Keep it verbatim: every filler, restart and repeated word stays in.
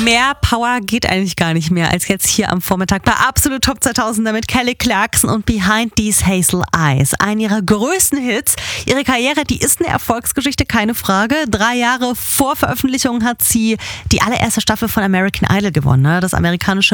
Mehr Power geht eigentlich gar nicht mehr als jetzt hier am Vormittag bei Absolut Top zweitausend mit Kelly Clarkson und Behind These Hazel Eyes. Einer ihrer größten Hits. Ihre Karriere, die ist eine Erfolgsgeschichte, keine Frage. Drei Jahre vor Veröffentlichung hat sie die allererste Staffel von American Idol gewonnen. Das amerikanische